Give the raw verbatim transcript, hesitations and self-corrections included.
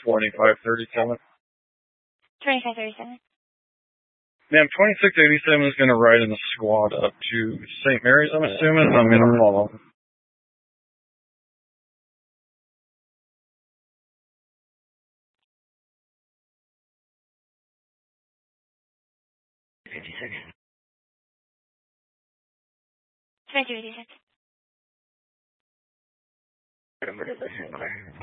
twenty-five thirty-seven. twenty-five thirty-seven. Ma'am, twenty-six eighty-seven is going to ride in the squad up to Saint Mary's, I'm assuming. I'm going to follow. fifty-six. twenty-two eighty-six. Number to listen,